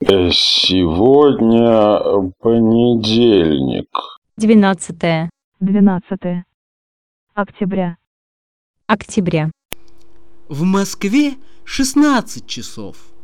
Сегодня понедельник. 12 октября. октября. В Москве 16 часов.